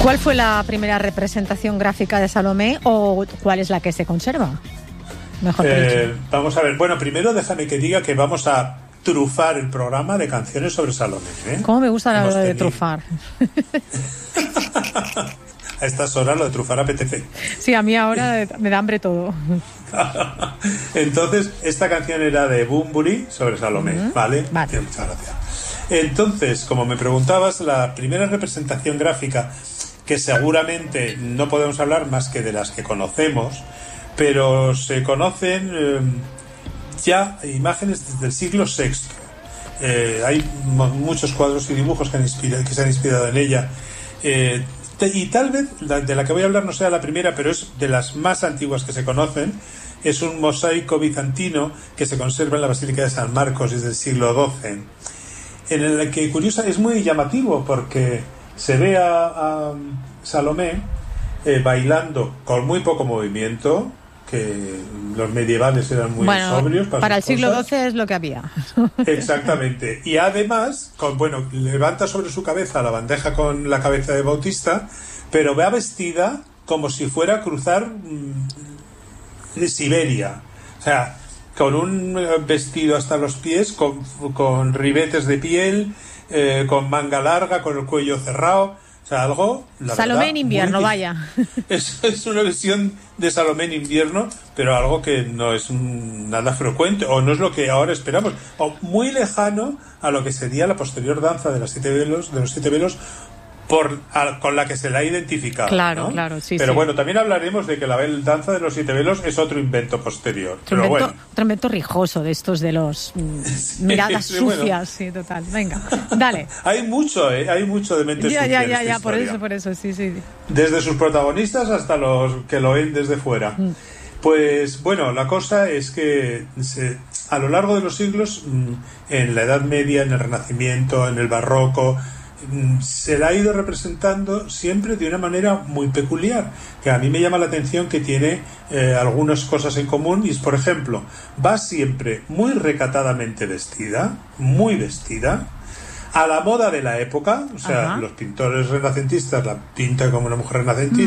¿Cuál fue la primera representación gráfica de Salomé o cuál es la que se conserva? Mejor dicho. Vamos a ver. Bueno, primero déjame que diga que vamos a trufar el programa de canciones sobre Salomé, ¿eh? ¿Cómo me gusta la hora de trufar? A estas horas lo de trufar apetece. Sí, a mí ahora me da hambre todo. Entonces, esta canción era de Bunbury sobre Salomé, ¿vale? Vale. Muchas gracias. Entonces, como me preguntabas, la primera representación gráfica, que seguramente no podemos hablar más que de las que conocemos, pero se conocen ya imágenes desde el siglo VI. Hay muchos cuadros y dibujos que se han inspirado en ella. Y tal vez de la que voy a hablar no sea la primera, pero es de las más antiguas que se conocen. Es un mosaico bizantino que se conserva en la Basílica de San Marcos desde el siglo XII, en el que curiosa es muy llamativo porque se ve a Salomé bailando con muy poco movimiento, que los medievales eran muy sobrios para el siglo XII es lo que había. Exactamente. Y además, levanta sobre su cabeza la bandeja con la cabeza de Bautista, pero va vestida como si fuera a cruzar Siberia. O sea, con un vestido hasta los pies, con ribetes de piel, con manga larga, con el cuello cerrado. O sea, algo... Salomé en invierno, vaya. Es una versión de Salomé en invierno, pero algo que no es nada frecuente, o no es lo que ahora esperamos, o muy lejano a lo que sería la posterior danza de los siete velos, con la que se la ha identificado. Claro, ¿no? Claro, sí. Pero sí. bueno, también hablaremos de que la danza de los siete velos es otro invento posterior. Otro invento rijoso de estos de los miradas sucias, sí, total. Venga, dale. Hay mucho de mente sucia. Ya, por eso, sí. Desde sus protagonistas hasta los que lo ven desde fuera. Pues bueno, la cosa es que a lo largo de los siglos, en la Edad Media, en el Renacimiento, en el Barroco, se la ha ido representando siempre de una manera muy peculiar, que a mí me llama la atención, que tiene algunas cosas en común, y es, por ejemplo, va siempre muy recatadamente vestida, a la moda de la época. O sea, los pintores renacentistas la pintan como una mujer renacentista.